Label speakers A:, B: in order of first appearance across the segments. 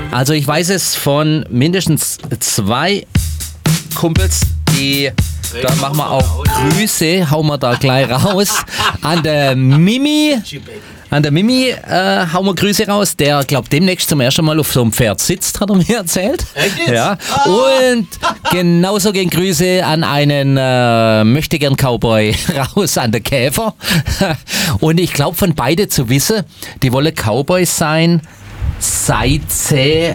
A: Also ich weiß es von mindestens 2 Kumpels, die, da machen wir auch Grüße, hauen wir da gleich raus. An der Mimi hauen wir Grüße raus, der, glaubt, demnächst zum ersten Mal auf so einem Pferd sitzt, hat er mir erzählt.
B: Echt?
A: Ja. Und genauso gehen Grüße an einen möchtegern Cowboy raus, an der Käfer. Und ich glaube, von beide zu wissen, die wollen Cowboys sein, seit sie,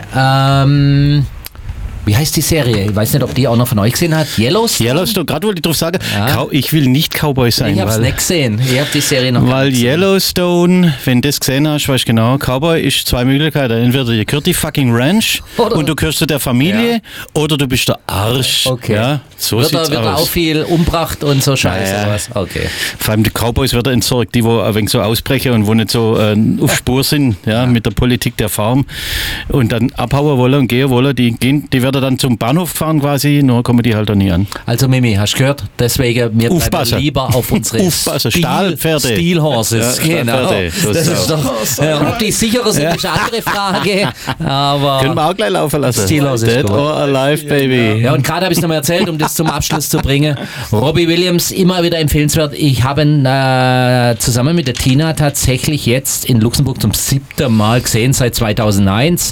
A: wie heißt die Serie? Ich weiß nicht, ob die auch noch von euch gesehen hat.
C: Yellowstone, gerade wollte ich drauf sagen, ich will nicht Cowboy sein.
A: Ich habe es nicht gesehen. Ich habe die Serie noch
C: Weil
A: nicht gesehen.
C: Yellowstone, wenn du das gesehen hast, weißt du genau, Cowboy ist 2 Möglichkeiten. Entweder ihr gehört die fucking Ranch und du gehörst zu der Familie oder du bist der Arsch.
A: Okay.
C: Ja, so
A: wird
C: sieht's
A: er
C: aus.
A: auch viel umbracht und so Scheiße.
C: Ja.
A: Was? Okay.
C: Vor allem die Cowboys werden entsorgt, die wo ein wenig so ausbrechen und wo nicht so auf Spur sind, mit der Politik der Farm und dann abhauen wollen und gehen wollen, die werden dann zum Bahnhof fahren quasi, nur kommen die halt da nie an.
A: Also Mimi, hast du gehört? Deswegen, wir bleiben lieber auf unsere
C: Stahlpferde.
A: Steel Horses.
C: Ja,
A: genau.
C: Stahlpferde.
A: Das ist doch, ob die sicherer sind, ist eine andere Frage. Aber
C: können wir auch gleich laufen lassen.
A: Steel Horses.
C: Dead or alive, baby.
A: Ja, und gerade habe ich es nochmal erzählt, um das zum Abschluss zu bringen. Robbie Williams, immer wieder empfehlenswert. Ich habe ihn zusammen mit der Tina tatsächlich jetzt in Luxemburg zum 7. Mal gesehen, seit 2001.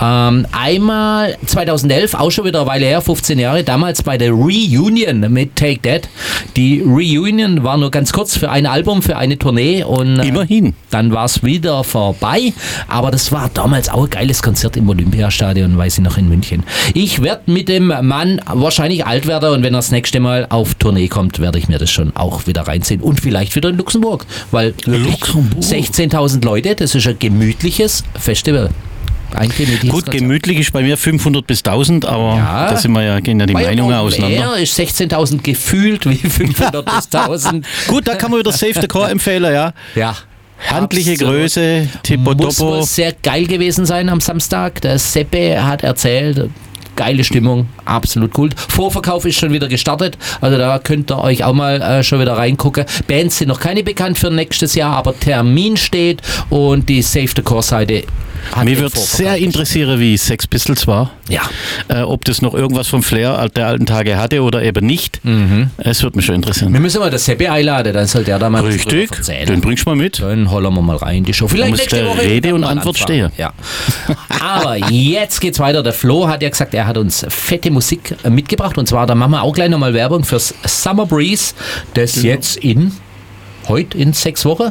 A: Einmal 2011, auch schon wieder eine Weile her, 15 Jahre, damals bei der Reunion mit Take That. Die Reunion war nur ganz kurz für ein Album, für eine Tournee und
C: immerhin.
A: Dann war es wieder vorbei, aber das war damals auch ein geiles Konzert im Olympiastadion, weiß ich noch, in München. Ich werde mit dem Mann wahrscheinlich alt werden und wenn er das nächste Mal auf Tournee kommt, werde ich mir das schon auch wieder reinziehen und vielleicht wieder in Luxemburg, weil 16.000 Leute, das ist ein gemütliches Festival.
C: Gut, gemütlich ist bei mir 500 bis 1000, aber da sind gehen ja die Meinungen auseinander.
A: Ist 16.000 gefühlt wie 500 bis 1000.
C: Gut, da kann man wieder Save the Core empfehlen, ja.
A: Ja.
C: Handliche
A: Absolut.
C: Größe, Tippo-Topo.
A: Muss wohl sehr geil gewesen sein am Samstag. Der Seppe hat erzählt, geile Stimmung, absolut cool. Vorverkauf ist schon wieder gestartet, also da könnt ihr euch auch mal schon wieder reingucken. Bands sind noch keine bekannt für nächstes Jahr, aber Termin steht und die Save the Core Seite hat
C: Mir würde sehr interessieren, wie Sex Pistols war.
A: Ja.
C: Ob das noch irgendwas vom Flair der alten Tage hatte oder eben nicht. Es würde mich schon interessieren.
A: Wir müssen mal das Seppe einladen, dann soll der da mal
C: richtig, den bringst du mal mit.
A: Dann holen wir mal rein die Show. Vielleicht nächste Woche
C: Rede und Antwort stehen.
A: Ja. Aber jetzt geht's weiter. Der Flo hat ja gesagt, er hat uns fette Musik mitgebracht und zwar, da machen wir auch gleich nochmal Werbung fürs Summer Breeze, das jetzt heute in 6 Wochen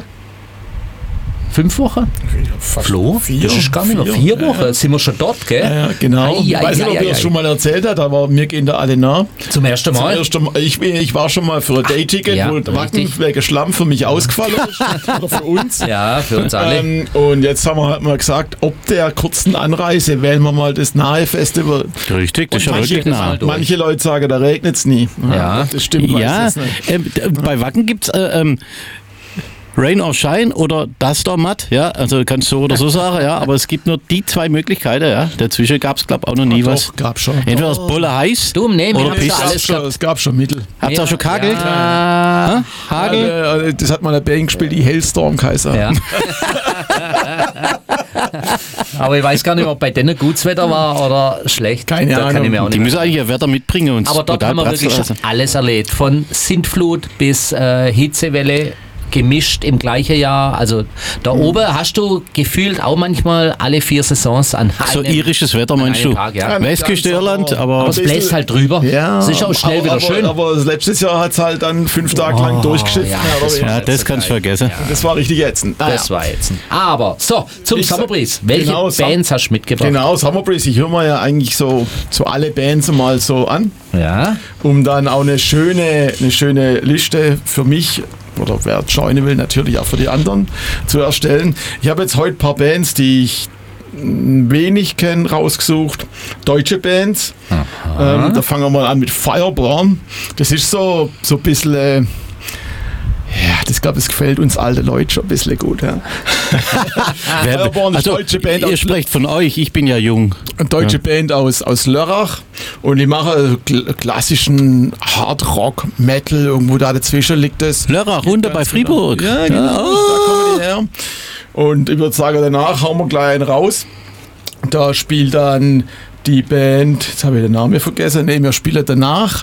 A: 5 Wochen? Flo?
B: 4.
A: Das ist gar nicht mehr 4 Wochen.
B: Ja.
A: Sind wir schon dort, gell?
B: Ja, genau. Ich weiß nicht, ob ihr es schon mal erzählt habt, aber wir gehen da alle nah.
A: Zum ersten Mal?
B: Ich war schon mal für ein Day-Ticket, wo Wacken wegen Schlamm für mich ausgefallen ist. Oder für uns.
A: Ja, für uns alle.
B: Und jetzt haben wir halt mal gesagt, ob der kurzen Anreise wählen wir mal das nahe Festival.
C: Richtig, das ist ja wirklich nah.
B: Manche Leute sagen, da regnet es nie.
A: Ja.
B: Das stimmt meistens nicht.
C: Bei Wacken gibt es Rain or Shine oder Duster Matt, ja, also kannst du so oder so sagen, ja, aber es gibt nur die 2 Möglichkeiten, ja. Dazwischen gab es, glaube ich, auch noch nie was.
B: Gab schon.
C: Entweder das Bolle heiß oder
B: Piss. Es gab schon Mittel.
C: Habt ihr auch schon Kagelt?
A: Ja.
B: Hagel? Das hat mal eine Band gespielt, die Hellstorm Kaiser.
A: Ja. Aber ich weiß gar nicht, ob bei denen gutes Wetter war oder schlecht.
B: Keine Ahnung.
A: Kann ich mir auch nicht
C: die müssen eigentlich ein Wetter mitbringen. Und
A: aber dort haben wir wirklich alles erlebt. Von Sintflut bis Hitzewelle. Gemischt im gleichen Jahr. Also da oben hast du gefühlt auch manchmal alle 4 Saisons an
C: so irisches Wetter, meinst du?
A: Tag, ja.
C: Westküste Irland, aber
A: es bläst halt drüber.
B: Ja,
A: es ist auch schnell wieder schön.
B: Aber letztes Jahr hat es halt dann 5 Tage lang durchgeschiffen.
C: Ja, das kannst du vergessen.
B: Ja. Das war richtig ätzend.
A: Das war ätzend. Aber so, zum Summer Breeze. Welche Bands hast du mitgebracht?
B: Genau, Summer Breeze. Ich höre mir ja eigentlich so alle Bands mal so an.
A: Ja.
B: Um dann auch eine schöne Liste für mich oder wer joinen will, natürlich auch für die anderen zu erstellen. Ich habe jetzt heute ein paar Bands, die ich wenig kenne, rausgesucht. Deutsche Bands. Da fangen wir mal an mit Fireborn. Das ist so ein bisschen das glaube ich, gefällt uns alte Leute schon ein bisschen gut. Ja.
C: Also, deutsche Band ihr sprecht von euch, ich bin ja jung.
B: Eine deutsche Band aus Lörrach und die machen klassischen Hard Rock, Metal, irgendwo da dazwischen liegt das.
C: Lörrach, runter bei Fribourg.
B: Ja, genau, da kommen die her. Und ich würde sagen, danach hauen wir gleich einen raus. Da spielt dann die Band, jetzt habe ich den Namen vergessen, wir spielen danach,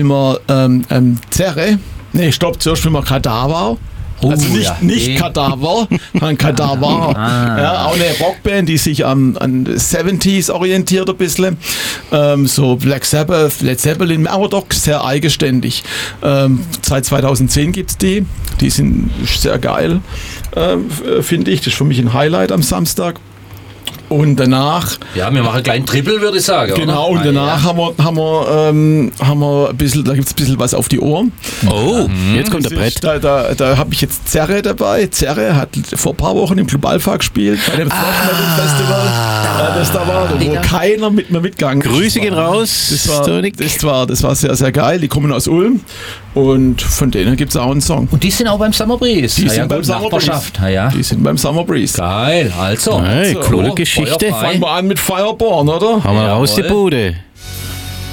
B: Zerre. Nee, stopp, zuerst spielen wir Kadaver. Also nicht Kadaver, sondern Kadaver. Ja, auch eine Rockband, die sich an 70s orientiert ein bisschen. So Black Sabbath, Led Zeppelin, aber doch sehr eigenständig. Seit 2010 gibt es die. Die sind sehr geil, finde ich. Das ist für mich ein Highlight am Samstag. Und danach...
A: Ja, wir machen einen kleinen Triple, würde ich sagen.
B: Genau, oder? Und danach haben wir ein bisschen, da gibt es ein bisschen was auf die Ohren.
C: Oh, jetzt kommt der Brett.
B: Da habe ich jetzt Zerre dabei. Zerre hat vor ein paar Wochen im Club Alpha gespielt, bei dem Thrash Metal Festival, das da war, wo keiner mit mir mitgegangen ist.
C: Grüße gehen raus.
B: Das war sehr, sehr geil. Die kommen aus Ulm und von denen gibt es auch einen Song.
A: Und die sind auch beim Summer Breeze.
B: Die sind beim Summer Breeze.
A: Die
B: sind beim Summer Breeze.
A: Geil, also.
C: Hey, coole Geschichte.
B: Fangen wir an mit Fireborn, oder?
C: Haben wir raus die Bude.